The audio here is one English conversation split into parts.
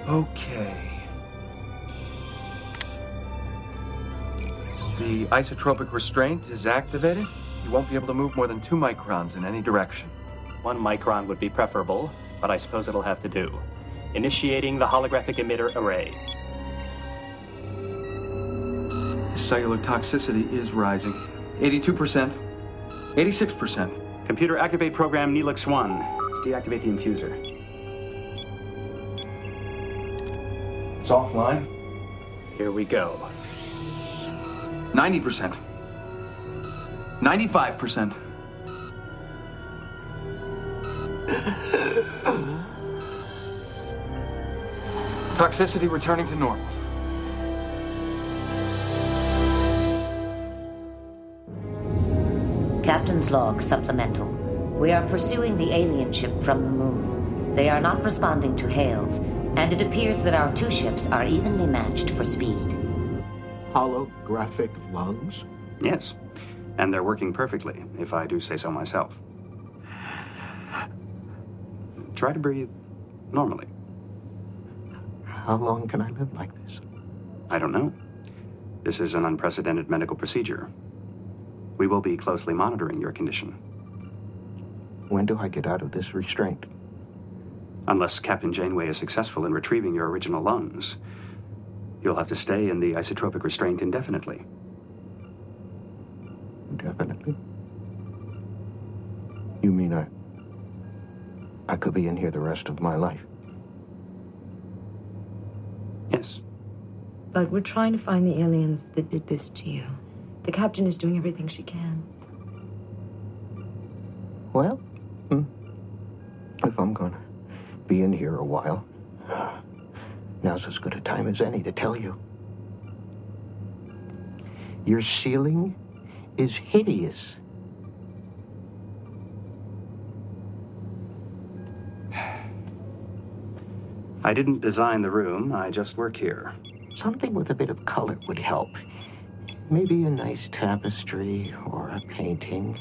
Okay. The isotropic restraint is activated. You won't be able to move more than 2 microns in any direction. 1 micron would be preferable, but I suppose it'll have to do. Initiating the holographic emitter array. Cellular toxicity is rising. 82%. 86%. Computer activate program Neelix 1. Deactivate the infuser. It's offline. Here we go. 90%. 95%. Toxicity returning to normal. Captain's log supplemental. We are pursuing the alien ship from the moon. They are not responding to hails, and it appears that our 2 ships are evenly matched for speed. Holographic lungs? Yes, and they're working perfectly, if I do say so myself. Try to breathe normally. How long can I live like this? I don't know. This is an unprecedented medical procedure. We will be closely monitoring your condition. When do I get out of this restraint? Unless Captain Janeway is successful in retrieving your original lungs, you'll have to stay in the isotropic restraint indefinitely. Indefinitely? You mean I could be in here the rest of my life? Yes. But we're trying to find the aliens that did this to you. The captain is doing everything she can. Well, if I'm gonna be in here a while, now's as good a time as any to tell you. Your ceiling is hideous. I didn't design the room, I just work here. Something with a bit of color would help. Maybe a nice tapestry or a painting.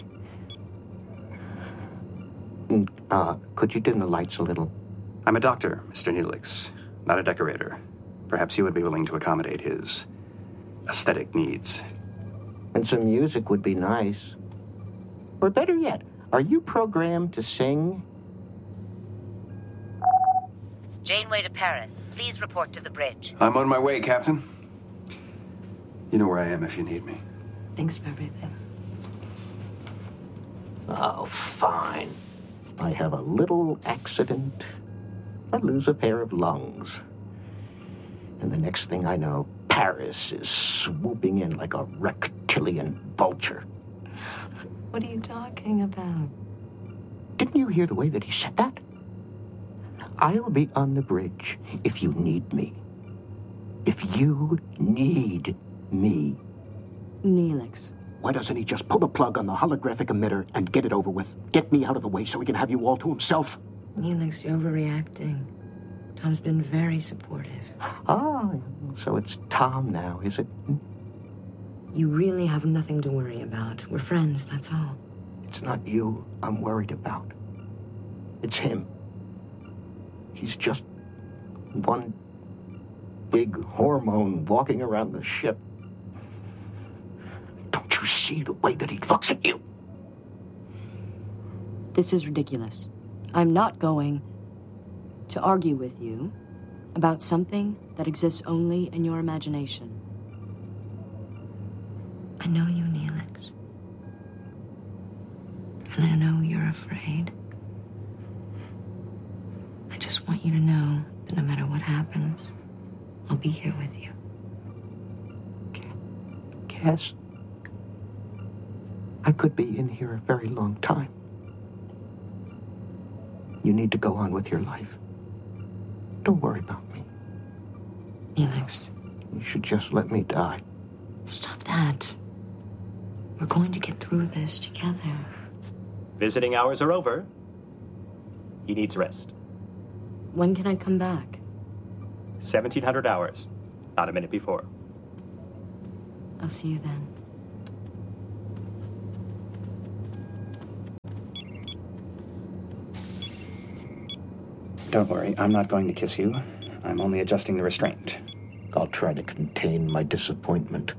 Could you dim the lights a little? I'm a doctor, Mr. Neelix, not a decorator. Perhaps you would be willing to accommodate his aesthetic needs. And some music would be nice. Or better yet, are you programmed to sing? Janeway to Paris. Please report to the bridge. I'm on my way, Captain. You know where I am if you need me. Thanks for everything. Oh, fine. I have a little accident. I lose a pair of lungs. And the next thing I know, Paris is swooping in like a reptilian vulture. What are you talking about? Didn't you hear the way that he said that? I'll be on the bridge if you need me. If you need me. Neelix. Why doesn't he just pull the plug on the holographic emitter and get it over with? Get me out of the way so he can have you all to himself. Neelix, you're overreacting. Tom's been very supportive. Ah, so it's Tom now, is it? You really have nothing to worry about. We're friends, that's all. It's not you I'm worried about. It's him. He's just one big hormone walking around the ship. Don't you see the way that he looks at you? This is ridiculous. I'm not going to argue with you about something that exists only in your imagination. I know you, Neelix. And I know you're afraid. I just want you to know that no matter what happens, I'll be here with you. Cass, I could be in here a very long time. You need to go on with your life. Don't worry about me. Neelix. You should just let me die. Stop that. We're going to get through this together. Visiting hours are over. He needs rest. When can I come back? 1700 hours. Not a minute before. I'll see you then. Don't worry, I'm not going to kiss you. I'm only adjusting the restraint. I'll try to contain my disappointment.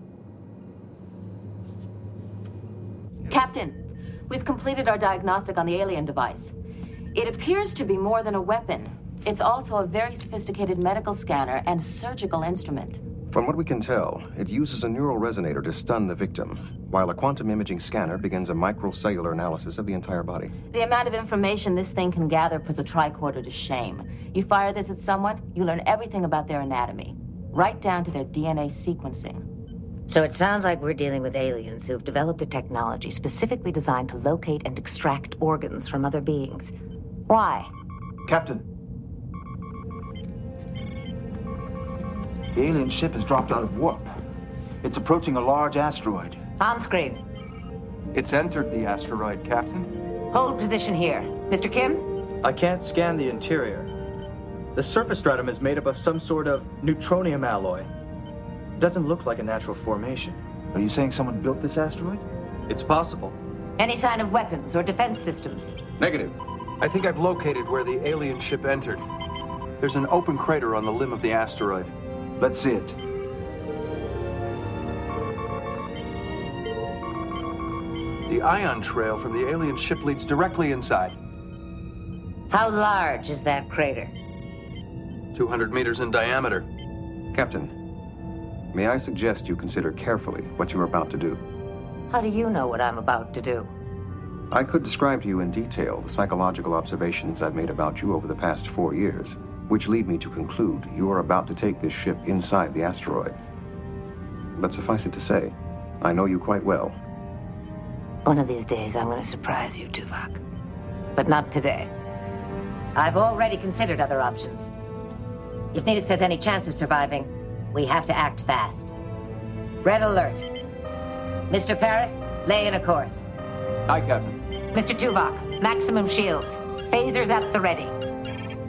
Captain, we've completed our diagnostic on the alien device. It appears to be more than a weapon. It's also a very sophisticated medical scanner and surgical instrument. From what we can tell, it uses a neural resonator to stun the victim, while a quantum imaging scanner begins a microcellular analysis of the entire body. The amount of information this thing can gather puts a tricorder to shame. You fire this at someone, you learn everything about their anatomy, right down to their DNA sequencing. So it sounds like we're dealing with aliens who have developed a technology specifically designed to locate and extract organs from other beings. Why? Captain. The alien ship has dropped out of warp. It's approaching a large asteroid. On screen. It's entered the asteroid, Captain. Hold position here. Mr. Kim? I can't scan the interior. The surface stratum is made up of some sort of neutronium alloy. Doesn't look like a natural formation. Are you saying someone built this asteroid? It's possible. Any sign of weapons or defense systems? Negative. I think I've located where the alien ship entered. There's an open crater on the limb of the asteroid. Let's see it. The ion trail from the alien ship leads directly inside. How large is that crater? 200 meters in diameter. Captain, may I suggest you consider carefully what you're about to do? How do you know what I'm about to do? I could describe to you in detail the psychological observations I've made about you over the past 4 years, which lead me to conclude you are about to take this ship inside the asteroid. But suffice it to say, I know you quite well. One of these days, I'm going to surprise you, Tuvok. But not today. I've already considered other options. If Nedix has any chance of surviving, we have to act fast. Red alert. Mr. Paris, lay in a course. Aye, Captain. Mr. Tuvok, maximum shields. Phasers at the ready.